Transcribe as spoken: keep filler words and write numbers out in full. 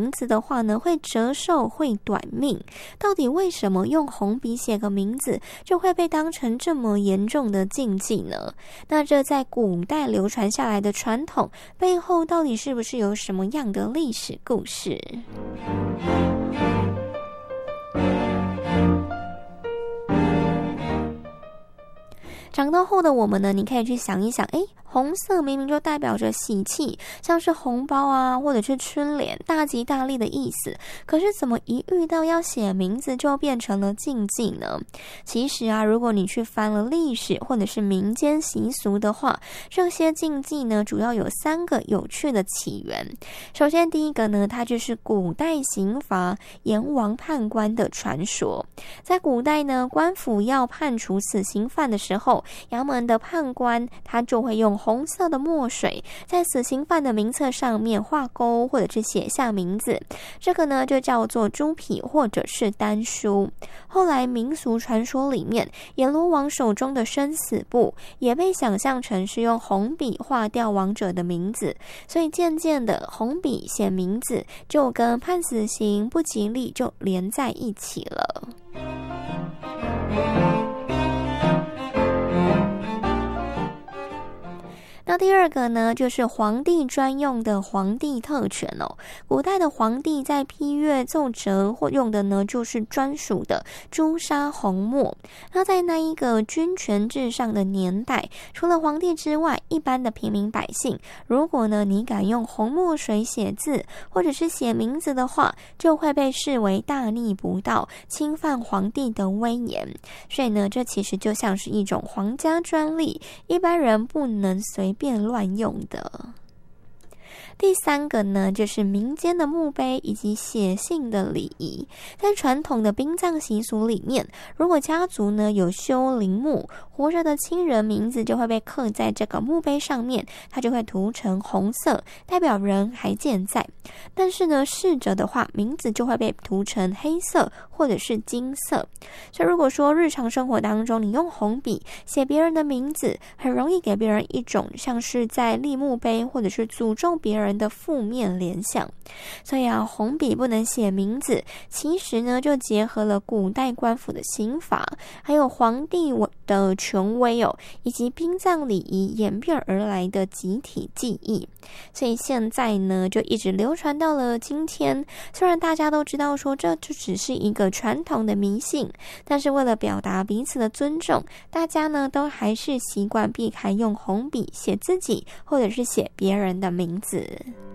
名字的话呢，会折寿，会短命。到底为什么用红笔写个名字就会被当成这么严重的禁忌呢？那这在古代流传下来的传统背后，到底是不是有什么样的历史故事？长大后的我们呢，你可以去想一想，诶，红色明明就代表着喜气，像是红包啊，或者是春联，大吉大利的意思。可是怎么一遇到要写名字就变成了禁忌呢？其实啊，如果你去翻了历史或者是民间习俗的话，这些禁忌呢，主要有三个有趣的起源。首先第一个呢，它就是古代刑罚阎王判官的传说。在古代呢，官府要判处死刑犯的时候，衙门的判官他就会用红色的墨水在死刑犯的名册上面画勾，或者是写下名字，这个呢就叫做朱匹或者是丹书。后来民俗传说里面，阎罗王手中的生死簿也被想象成是用红笔画掉亡者的名字，所以渐渐的红笔写名字就跟判死刑不吉利就连在一起了。那第二个呢，就是皇帝专用的皇帝特权哦。古代的皇帝在批阅奏折或用的呢，就是专属的朱砂红墨。那在那一个君权至上的年代，除了皇帝之外，一般的平民百姓，如果呢你敢用红墨水写字或者是写名字的话，就会被视为大逆不道，侵犯皇帝的威严。所以呢，这其实就像是一种皇家专利，一般人不能随便乱用的。第三个呢，就是民间的墓碑以及写信的礼仪。在传统的殡葬习俗里面，如果家族呢有修陵墓，活着的亲人名字就会被刻在这个墓碑上面，它就会涂成红色，代表人还健在。但是呢，逝者的话，名字就会被涂成黑色或者是金色。所以如果说日常生活当中你用红笔写别人的名字，很容易给别人一种像是在立墓碑或者是诅咒别人的负面联想。所以啊，红笔不能写名字，其实呢就结合了古代官府的刑罚，还有皇帝的权威哦，以及殡葬礼仪演变而来的集体记忆。所以现在呢就一直流传到了今天。虽然大家都知道说这就只是一个传统的迷信，但是为了表达彼此的尊重，大家呢都还是习惯避开用红笔写自己或者是写别人的名字。